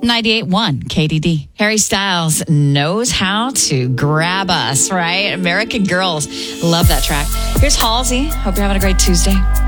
98.1 KDD. Harry Styles knows how to grab us, right? American Girls. Love that track. Here's Halsey. Hope you're having a great Tuesday.